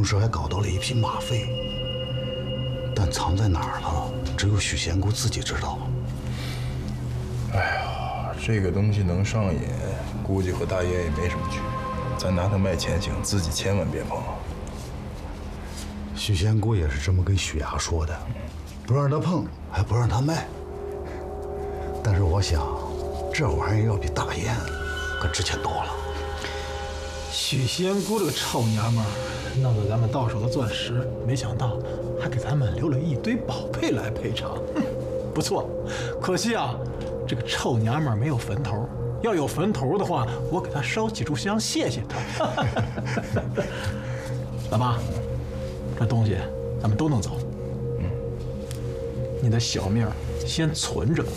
时还搞到了一批吗啡，但藏在哪儿了，只有许仙姑自己知道。 哎呀，这个东西能上瘾，估计和大烟也没什么区别。咱拿它卖钱行，自己千万别碰。 许仙姑也是这么跟许牙说的，不让他碰，还不让他卖。但是我想，这玩意儿要比大烟可值钱多了。 许仙姑这个臭娘们儿，弄得咱们到手的钻石，没想到还给咱们留了一堆宝贝来赔偿。哼，不错，可惜啊，这个臭娘们儿没有坟头。要有坟头的话，我给她烧几炷香谢谢她。老爸，这东西咱们都能走。你的小命先存着。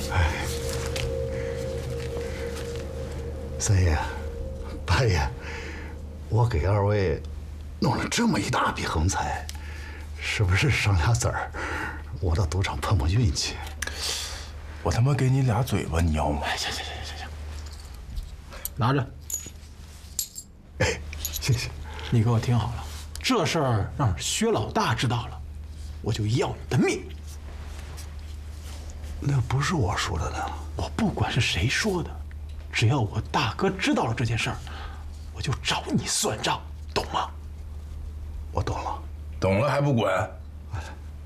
三爷、八爷，我给二位弄了这么一大笔横财，是不是上俩子儿？我到赌场碰碰运气。 我他妈给你俩嘴巴，你要吗？ 行，拿着。 哎，谢谢。 你给我听好了，这事儿让薛老大知道了，我就要你的命。 那不是我说的呢。 我不管是谁说的，只要我大哥知道了这件事儿，我就找你算账，懂吗？ 我懂了。 懂了还不滚？